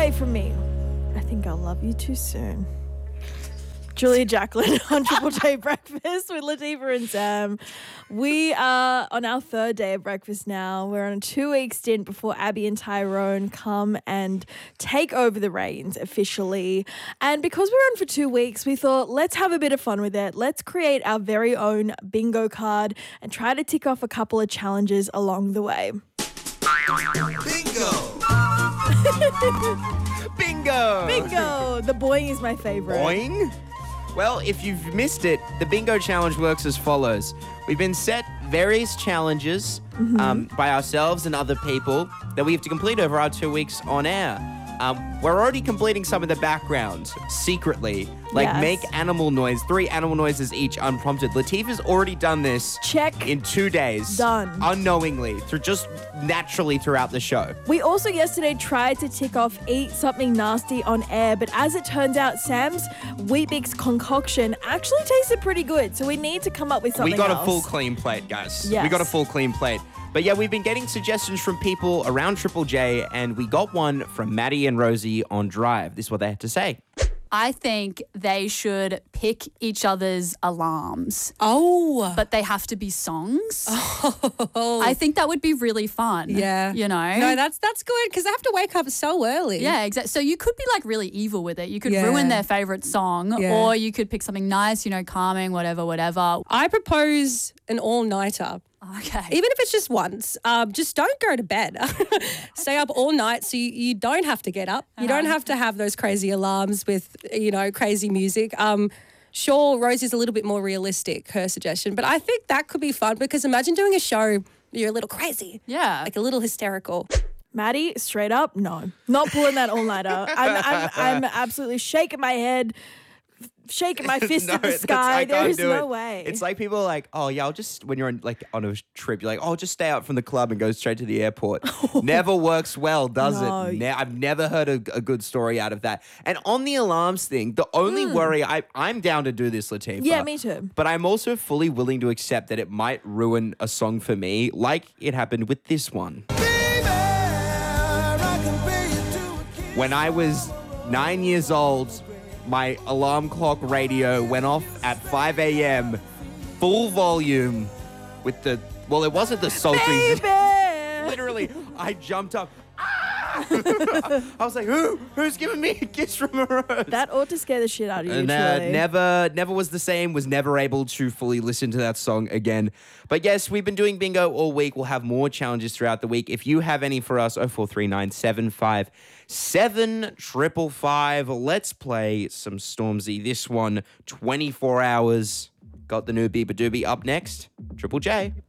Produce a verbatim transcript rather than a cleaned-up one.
away from me. I think I'll love you too soon. Julia Jacqueline on Triple J Breakfast with Latifah and Sam. We are on our third day of breakfast now. We're on a two-week stint before Abby and Tyrone come and take over the reins officially. And because we're on for two weeks, we thought, let's have a bit of fun with it. Let's create our very own bingo card and try to tick off a couple of challenges along the way. Bingo! Bingo! Bingo! The boing is my favorite. Boing? Well, if you've missed it, the bingo challenge works as follows. We've been set various challenges mm-hmm. um, by ourselves and other people that we have to complete over our two weeks on air. Um, we're already completing some of the background secretly, like Yes. make animal noise, three animal noises each unprompted. Latifah's already done this Check. in two days. Done. Unknowingly, through just naturally throughout the show. We also yesterday tried to tick off eat something nasty on air, but as it turns out, Sam's Weet-Bix concoction actually tasted pretty good, so we need to come up with something We got else. a full clean plate, guys. Yes. We got a full clean plate. But yeah, we've been getting suggestions from people around Triple J, and we got one from Maddie and Rosie on Drive. This is what they had to say. I think they should pick each other's alarms, Oh. but they have to be songs. Oh. I think that would be really fun. Yeah. You know? No, that's that's good because they have to wake up so early. Yeah, exactly. So you could be like really evil with it. You could Yeah. ruin their favorite song, Yeah. or you could pick something nice, you know, calming, whatever, whatever. I propose an all-nighter. Okay. Even if it's just once, um, just don't go to bed. Stay up all night so you, you don't have to get up. You don't have to have those crazy alarms with, you know, crazy music. Um, sure, Rosie's a little bit more realistic, her suggestion, but I think that could be fun because imagine doing a show, you're a little crazy. Yeah. Like a little hysterical. Maddie, straight up, no. Not pulling that all-nighter. I'm, I'm, I'm absolutely shaking my head, shaking my fist No, at the that's- sky. I There can't is do no it. way. It's like people are like, oh yeah, I'll just, when you're on, like on a trip, you're like, oh, just stay out from the club and go straight to the airport. Never works well, does No. it? Ne- I've never heard a, a good story out of that. And on the alarms thing, the only worry, I, I'm down to do this, Latifah. Yeah, me too. But I'm also fully willing to accept that it might ruin a song for me, like it happened with this one. When I was nine years old, my alarm clock radio went off at five a.m., full volume with the, well, it wasn't the sultry. Baby! Literally, I jumped up. Ah! I was like, who? Who's giving me a kiss from a rose? That ought to scare the shit out of you, And uh, truly. never, never was the same, was never able to fully listen to that song again. But yes, we've been doing bingo all week. We'll have more challenges throughout the week. If you have any for us, oh four three nine, seven five seven five five. Let's play some Stormzy. This one, twenty-four hours. Got the new Beeper Doobie up next. Triple J.